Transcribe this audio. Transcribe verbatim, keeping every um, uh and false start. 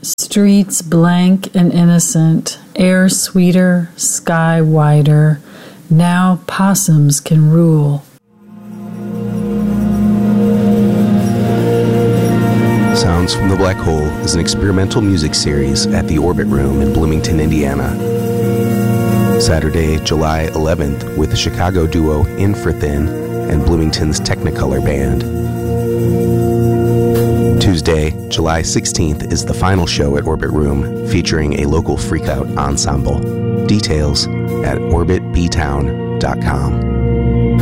Streets blank and innocent, air sweeter, sky wider. Now possums can rule. Sounds from the Black Hole is an experimental music series at the Orbit Room in Bloomington, Indiana. Saturday, July eleventh, with the Chicago duo Infrathin and Bloomington's Technicolor Band. Tuesday, July sixteenth, is the final show at Orbit Room, featuring a local freakout ensemble. Details at orbit b town dot com.